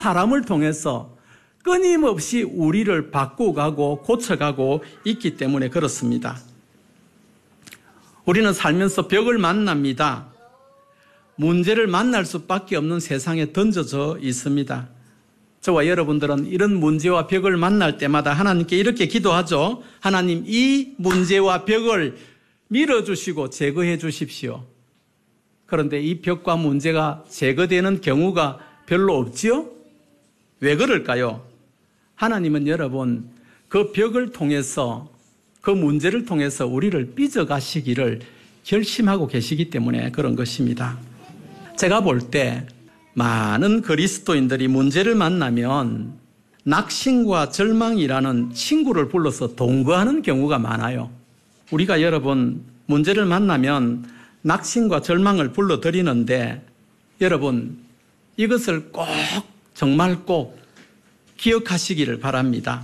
사람을 통해서 끊임없이 우리를 바꾸고 고쳐가고 있기 때문에 그렇습니다. 우리는 살면서 벽을 만납니다. 문제를 만날 수밖에 없는 세상에 던져져 있습니다. 저와 여러분들은 이런 문제와 벽을 만날 때마다 하나님께 이렇게 기도하죠. 하나님, 이 문제와 벽을 밀어주시고 제거해 주십시오. 그런데 이 벽과 문제가 제거되는 경우가 별로 없지요? 왜 그럴까요? 하나님은 여러분, 그 벽을 통해서, 그 문제를 통해서 우리를 삐져가시기를 결심하고 계시기 때문에 그런 것입니다. 제가 볼 때 많은 그리스도인들이 문제를 만나면 낙심과 절망이라는 친구를 불러서 동거하는 경우가 많아요. 우리가 여러분, 문제를 만나면 낙심과 절망을 불러드리는데 여러분, 이것을 꼭, 정말 꼭 기억하시기를 바랍니다.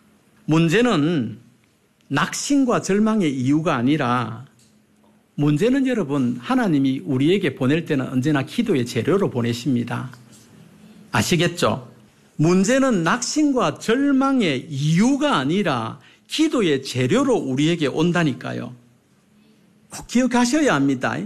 문제는 낙심과 절망의 이유가 아니라 문제는 여러분, 하나님이 우리에게 보낼 때는 언제나 기도의 재료로 보내십니다. 아시겠죠? 문제는 낙심과 절망의 이유가 아니라 기도의 재료로 우리에게 온다니까요. 꼭 기억하셔야 합니다.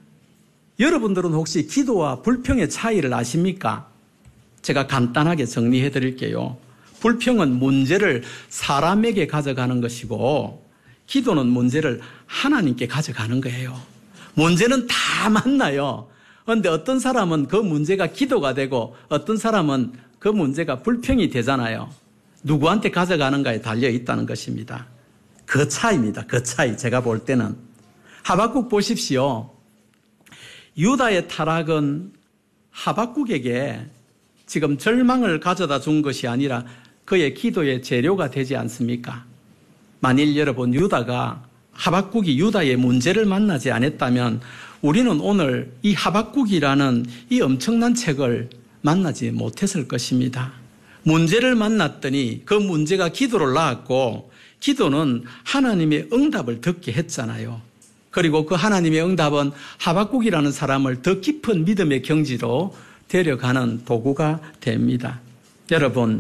여러분들은 혹시 기도와 불평의 차이를 아십니까? 제가 간단하게 정리해 드릴게요. 불평은 문제를 사람에게 가져가는 것이고 기도는 문제를 하나님께 가져가는 거예요. 문제는 다 만나요. 그런데 어떤 사람은 그 문제가 기도가 되고 어떤 사람은 그 문제가 불평이 되잖아요. 누구한테 가져가는가에 달려 있다는 것입니다. 그 차이입니다. 그 차이. 제가 볼 때는. 하박국 보십시오. 유다의 타락은 하박국에게 지금 절망을 가져다 준 것이 아니라 그의 기도의 재료가 되지 않습니까? 만일 여러분 유다가 하박국이 유다의 문제를 만나지 않았다면 우리는 오늘 이 하박국이라는 이 엄청난 책을 만나지 못했을 것입니다. 문제를 만났더니 그 문제가 기도를 낳았고 기도는 하나님의 응답을 듣게 했잖아요. 그리고 그 하나님의 응답은 하박국이라는 사람을 더 깊은 믿음의 경지로 데려가는 도구가 됩니다. 여러분,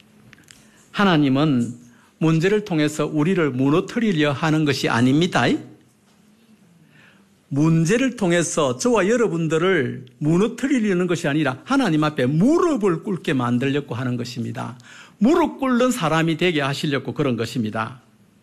하나님은 문제를 통해서 우리를 무너뜨리려 하는 것이 아닙니다. 문제를 통해서 저와 여러분들을 무너뜨리려는 것이 아니라 하나님 앞에 무릎을 꿇게 만들려고 하는 것입니다. 무릎 꿇는 사람이 되게 하시려고 그런 것입니다.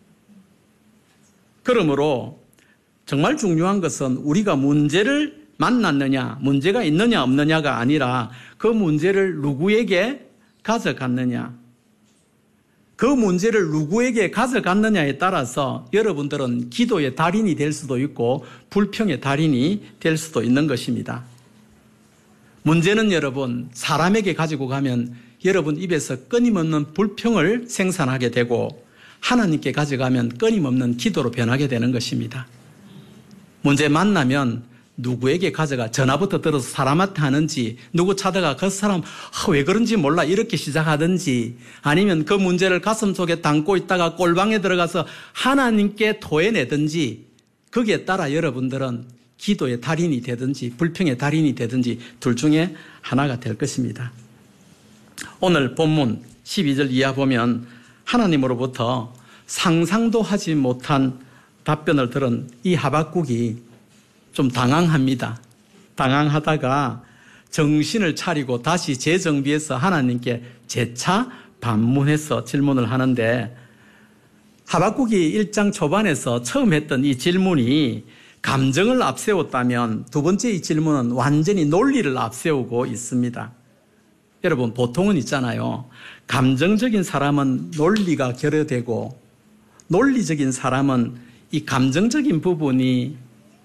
그러므로 정말 중요한 것은 우리가 문제를 만났느냐, 문제가 있느냐 없느냐가 아니라 그 문제를 누구에게 가져갔느냐, 그 문제를 누구에게 가져갔느냐에 따라서 여러분들은 기도의 달인이 될 수도 있고 불평의 달인이 될 수도 있는 것입니다. 문제는 여러분, 사람에게 가지고 가면 여러분 입에서 끊임없는 불평을 생산하게 되고 하나님께 가져가면 끊임없는 기도로 변하게 되는 것입니다. 문제 만나면 누구에게 가져가 전화부터 들어서 사람한테 하는지 누구 찾아가 그 사람 왜 그런지 몰라 이렇게 시작하든지 아니면 그 문제를 가슴 속에 담고 있다가 꼴방에 들어가서 하나님께 토해내든지 거기에 따라 여러분들은 기도의 달인이 되든지 불평의 달인이 되든지 둘 중에 하나가 될 것입니다. 오늘 본문 12절 이하 보면 하나님으로부터 상상도 하지 못한 답변을 들은 이 하박국이 좀 당황합니다. 당황하다가 정신을 차리고 다시 재정비해서 하나님께 재차 반문해서 질문을 하는데 하박국이 1장 초반에서 처음 했던 이 질문이 감정을 앞세웠다면 두 번째 이 질문은 완전히 논리를 앞세우고 있습니다. 여러분 보통은 있잖아요. 감정적인 사람은 논리가 결여되고 논리적인 사람은 이 감정적인 부분이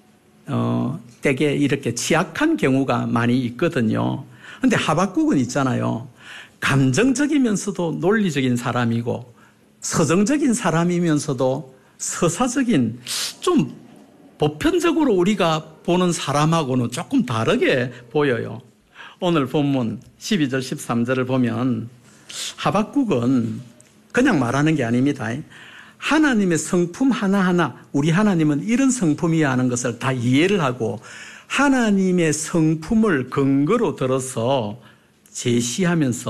되게 이렇게 취약한 경우가 많이 있거든요. 그런데 하박국은 있잖아요. 감정적이면서도 논리적인 사람이고 서정적인 사람이면서도 서사적인 좀 보편적으로 우리가 보는 사람하고는 조금 다르게 보여요. 오늘 본문 12절 13절을 보면 하박국은 그냥 말하는 게 아닙니다. 하나님의 성품 하나하나 우리 하나님은 이런 성품이야 하는 것을 다 이해를 하고 하나님의 성품을 근거로 들어서 제시하면서